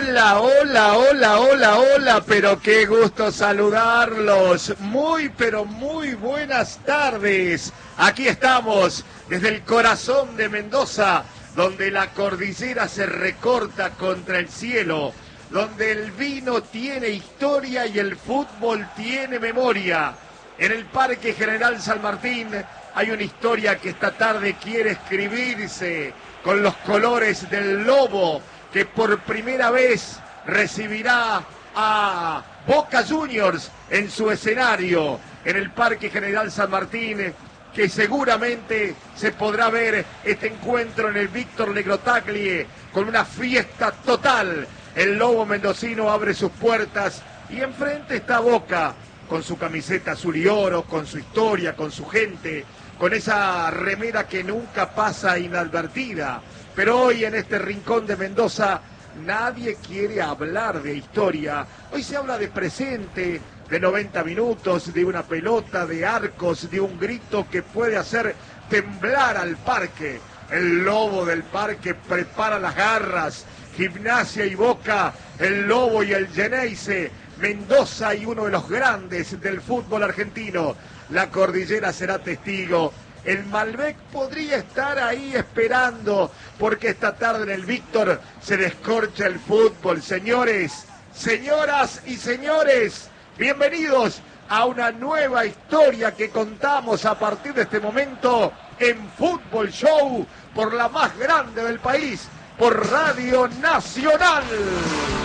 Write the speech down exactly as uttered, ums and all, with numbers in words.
Hola, hola, hola, hola, hola, pero qué gusto saludarlos. Muy, pero muy buenas tardes. Aquí estamos, desde el corazón de Mendoza, donde la cordillera se recorta contra el cielo, donde el vino tiene historia y el fútbol tiene memoria. En el Parque General San Martín hay una historia que esta tarde quiere escribirse con los colores del Lobo, que por primera vez recibirá a Boca Juniors en su escenario, en el Parque General San Martín, que seguramente se podrá ver este encuentro en el Víctor Legrotaglie con una fiesta total. El Lobo mendocino abre sus puertas y enfrente está Boca, con su camiseta azul y oro, con su historia, con su gente, con esa remera que nunca pasa inadvertida. Pero hoy en este rincón de Mendoza nadie quiere hablar de historia. Hoy se habla de presente, de noventa minutos, de una pelota, de arcos, de un grito que puede hacer temblar al parque. El Lobo del parque prepara las garras. Gimnasia y Boca, el Lobo y el Geneise, Mendoza y uno de los grandes del fútbol argentino. La cordillera será testigo. El Malbec podría estar ahí esperando, porque esta tarde en el Víctor se descorcha el fútbol. Señores, señoras y señores, bienvenidos a una nueva historia que contamos a partir de este momento en Fútbol Show por la más grande del país, por Radio Nacional.